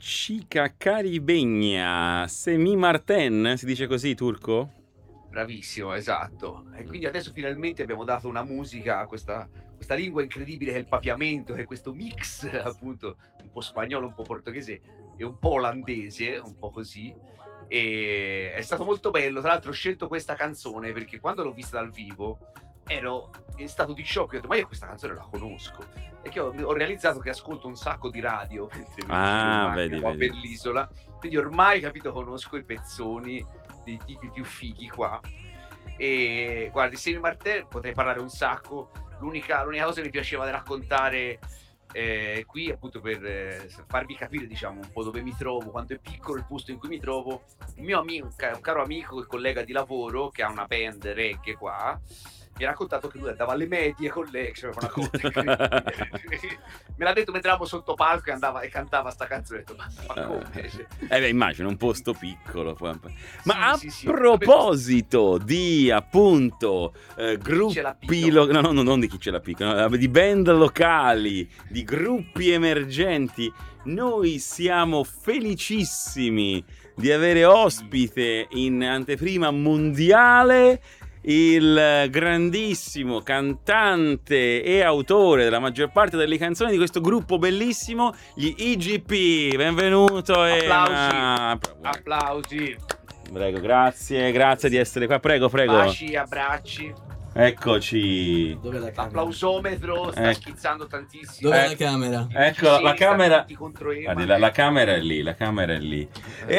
Chica Caribeña, Semi Martin, si dice così, turco? Bravissimo, esatto. E quindi adesso finalmente abbiamo dato una musica a questa lingua incredibile che è il papiamento, che è questo mix appunto un po' spagnolo, un po' portoghese e un po' olandese, un po' così. E è stato molto bello. Tra l'altro ho scelto questa canzone perché quando l'ho vista dal vivo ero in stato di shock. Ho detto, ma io questa canzone la conosco. E che ho realizzato che ascolto un sacco di radio mentre mi giro in macchina qua per l'isola. Quindi ormai, capito, conosco i pezzoni dei tipi più fighi qua. E guardi, Semi Martin potrei parlare un sacco. L'unica cosa che mi piaceva di raccontare qui appunto per farvi capire, diciamo, un po' dove mi trovo, quanto è piccolo il posto in cui mi trovo. Il mio amico, un caro amico e collega di lavoro che ha una band reggae qua, mi ha raccontato che lui andava alle medie con lei, che una cosa me l'ha detto mentre eravamo sotto palco e cantava sta canzone. Ma come? Immagino un posto piccolo. Ma sì, a proposito di appunto gruppi non di chi ce la piccola, di band locali, di gruppi emergenti, noi siamo felicissimi di avere ospite in anteprima mondiale il grandissimo cantante e autore della maggior parte delle canzoni di questo gruppo bellissimo, gli IGP. Benvenuto. Applausi. Prego, grazie di essere qua. Prego. Baci, abbracci. Eccoci. Dove la l'applausometro sta schizzando tantissimo. Dove la camera? Ecco, la camera. Guardi, la camera è lì, E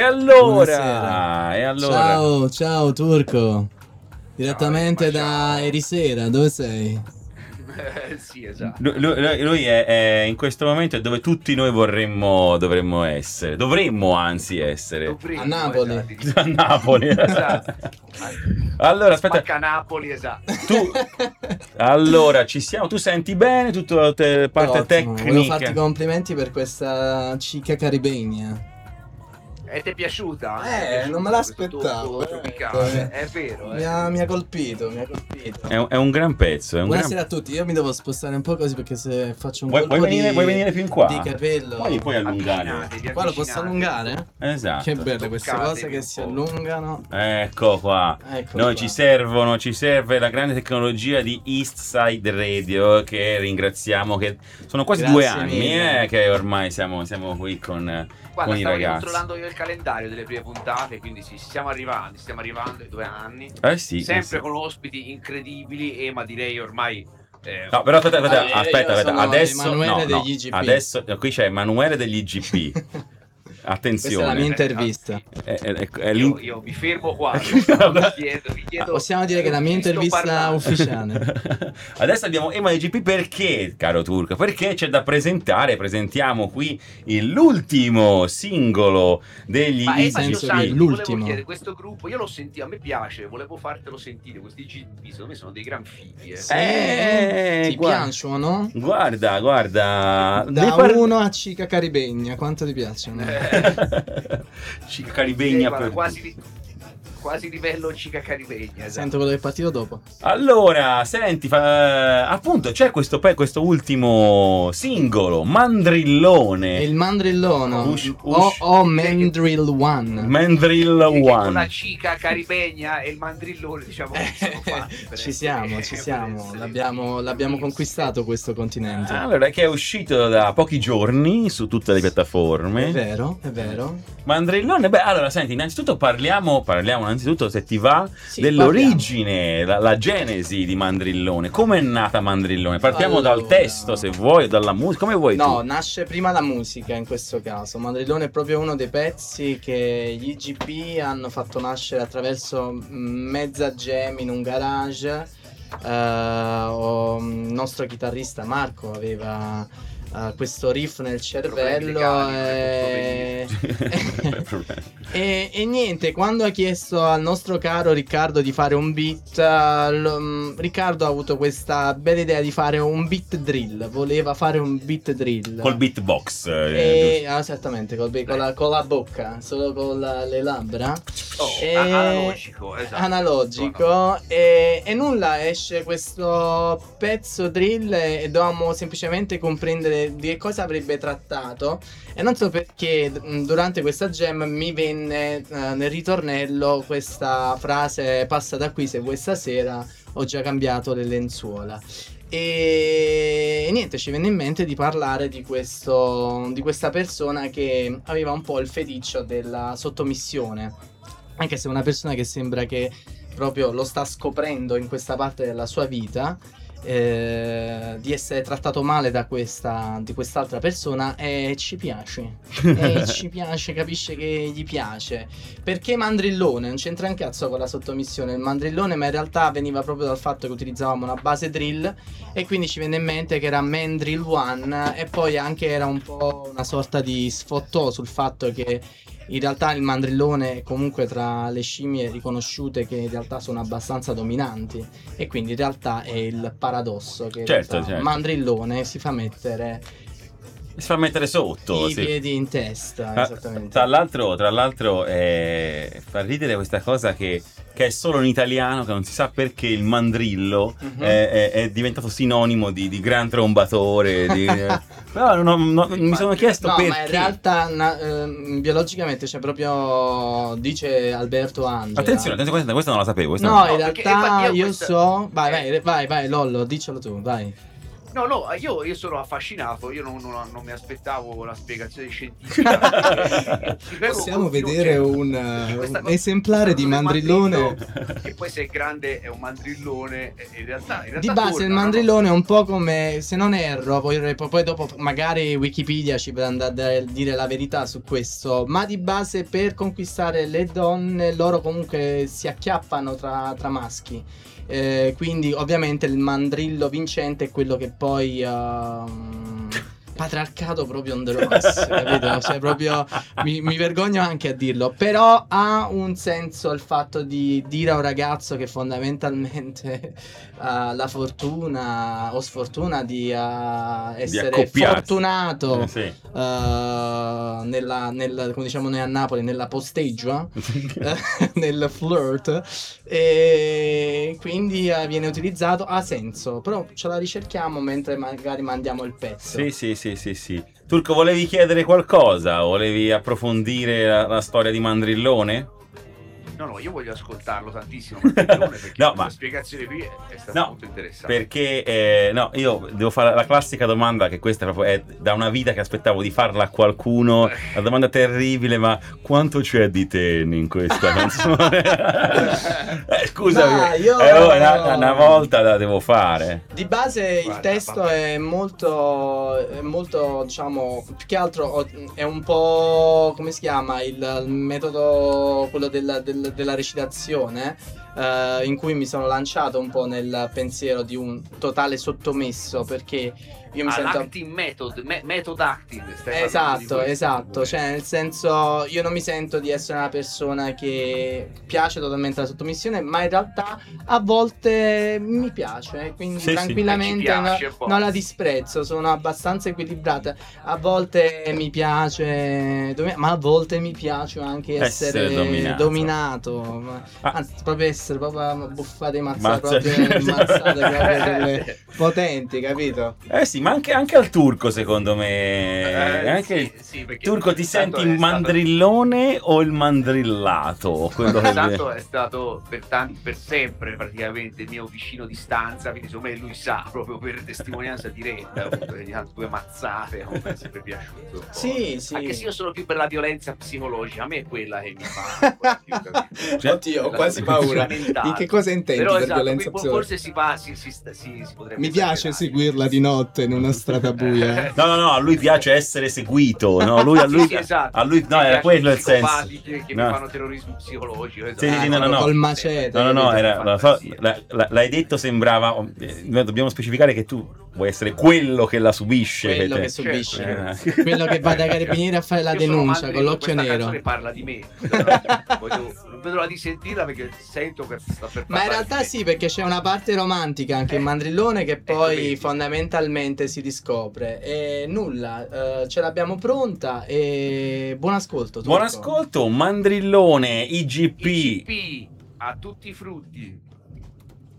allora. Ciao Turco. Direttamente da Erisera, dove sei? Sì, esatto. Lui è in questo momento è dove tutti noi dovremmo essere. Dovremmo anzi essere. A Napoli. Esatto. A Napoli. Esatto. Allora, aspetta. A Napoli, esatto. Allora, ci siamo. Tu senti bene tutta la parte tecnica? Volevo farti complimenti per questa Chica Caribeña. E ti è piaciuta? Non me l'aspettavo. È vero. Mi ha colpito. È un gran pezzo. Buonasera a tutti. Io mi devo spostare un po' così perché se faccio un vuoi venire fin qua? Di capello. Puoi allungare. Qua lo posso allungare? Esatto. Che belle queste cose che si allungano. Ecco qua. Ci serve la grande tecnologia di Eastside Radio, che ringraziamo, che sono quasi 2 anni che ormai siamo qui con i ragazzi. Stavo controllando io il calendario delle prime puntate, quindi sì, stiamo arrivando ai 2 anni. Sì. Sempre con ospiti incredibili ma direi ormai no, però aspetta, adesso Emanuele degli IGP. Adesso qui c'è Emanuele degli IGP. Attenzione. Questa è la mia intervista. Io mi fermo qua. Vi chiedo, possiamo dire che è la mia intervista ufficiale. Adesso abbiamo Ema IGP perché, caro Turco? Perché c'è da presentare. Presentiamo qui l'ultimo singolo degli IGP. L'ultimo. Questo gruppo, io l'ho sentito, a me piace, volevo fartelo sentire. Questi IGP secondo me sono dei gran fighi. Ti piacciono? Guarda. Da 1 a Chica Caribeña, quanto ti piacciono? Chica Caribeña, quasi livello Chica Caribeña. Esatto. Sento quello che è partito dopo. Allora, senti, appunto c'è questo ultimo singolo, Mandrillone. Il Mandrillono. Mandrill One. Mandrill One. Con la Chica Caribeña e il Mandrillone, diciamo. Ci siamo. L'abbiamo conquistato questo continente. Allora, che è uscito da pochi giorni su tutte le piattaforme. È vero. Mandrillone, allora senti, innanzitutto parliamo innanzitutto, se ti va, dell'origine, la genesi di Mandrillone. Come è nata Mandrillone? Partiamo dal testo, se vuoi, dalla musica, come vuoi tu? No, nasce prima la musica in questo caso. Mandrillone è proprio uno dei pezzi che gli IGP hanno fatto nascere attraverso mezza jam in un garage. Il nostro chitarrista Marco aveva questo riff nel cervello e niente, quando ha chiesto al nostro caro Riccardo di fare un beat, Riccardo ha avuto questa bella idea di fare un beat drill, voleva fare un beat drill col beatbox esattamente, con la bocca, solo con le labbra, analogico e nulla, esce questo pezzo drill e dovevamo semplicemente comprendere di che cosa avrebbe trattato, e non so perché durante questa jam mi venne nel ritornello questa frase: passa da qui se vuoi stasera, ho già cambiato le lenzuola. E niente, ci venne in mente di parlare di questa persona che aveva un po' il feticcio della sottomissione, anche se è una persona che sembra che proprio lo sta scoprendo in questa parte della sua vita, di essere trattato male di quest'altra persona, e ci piace. E ci piace, capisce che gli piace. Perché mandrillone? Non c'entra un cazzo con la sottomissione il mandrillone, ma in realtà veniva proprio dal fatto che utilizzavamo una base drill, e quindi ci venne in mente che era Mandrill One, e poi anche era un po' una sorta di sfottò sul fatto che in realtà il mandrillone è comunque tra le scimmie riconosciute che in realtà sono abbastanza dominanti, e quindi in realtà è il paradosso che certo. mandrillone si fa mettere sotto i piedi in testa, esattamente. Tra l'altro fa ridere questa cosa che è solo in italiano, che non si sa perché il mandrillo è diventato sinonimo di gran trombatore. Però mi sono chiesto perché. Ma in realtà biologicamente c'è proprio, dice Alberto Angela. Attenzione, questa non la sapevo. In realtà io so. Vai, Lollo, dicelo tu, vai. No, io sono affascinato, io non mi aspettavo la spiegazione scientifica. Possiamo vedere un esemplare di mandrillone. Che poi se è grande è un mandrillone, in realtà di base il mandrillone è un po' come, se non erro, poi dopo magari Wikipedia ci prende a dire la verità su questo, ma di base per conquistare le donne loro comunque si acchiappano tra maschi. Quindi ovviamente il mandrillo vincente è quello che poi patriarcato proprio on the rocks, capito? Cioè proprio mi vergogno anche a dirlo, però ha un senso il fatto di dire a un ragazzo che fondamentalmente ha la fortuna o sfortuna di essere fortunato come diciamo noi a Napoli, nella posteggia, nel flirt, e quindi viene utilizzato, ha senso, però ce la ricerchiamo mentre magari mandiamo il pezzo. Sì. Turco, volevi chiedere qualcosa? Volevi approfondire la storia di Mandrillone? No, io voglio ascoltarlo tantissimo, perché la spiegazione qui è stata molto interessante. Perché io devo fare la classica domanda, che questa proprio è da una vita che aspettavo di farla a qualcuno, la domanda terribile: ma quanto c'è di te in questa canzone? Scusami, una volta la devo fare. Di base il testo è molto, diciamo, più che altro è un po', come si chiama, il metodo, quello della recitazione, in cui mi sono lanciato un po' nel pensiero di un totale sottomesso, perché io mi sento l'acting method acting. Esatto, cioè nel senso, io non mi sento di essere una persona che piace totalmente la sottomissione, ma in realtà a volte mi piace, quindi tranquillamente non la disprezzo, sono abbastanza equilibrata. A volte mi piace ma a volte mi piace anche essere dominato. Anzi, proprio essere proprio buffate mazzate proprio potenti, quello potenti, capito? Ma anche al turco, secondo me. Turco, ti senti il mandrillone o il mandrillato? È stato per sempre praticamente il mio vicino di stanza, quindi secondo me lui sa, proprio per testimonianza diretta, due mazzate, mi è sempre piaciuto. Sì. Anche se io sono più per la violenza psicologica, a me è quella che mi fa oddio, ho quasi paura. Di che cosa intendi per violenza psicologica? Forse si potrebbe. Mi piace seguirla di notte in una strada buia. No, a lui piace essere seguito. No, a lui era quello il senso. Che mi fanno terrorismo psicologico. No. Col macete. No, l'hai detto, sembrava. Dobbiamo specificare che tu vuoi essere quello che la subisce. Quello che subisce. Quello che va dai carabinieri a fare la denuncia con l'occhio nero. Questa parla di me. Non vedo l'ora di sentirla, perché sento che sta per parlare. Ma in realtà sì, perché c'è una parte romantica anche in Mandrillone che poi fondamentalmente si riscopre. E nulla, ce l'abbiamo pronta, e buon ascolto. Buon ascolto, Mandrillone, IGP a tutti i frutti.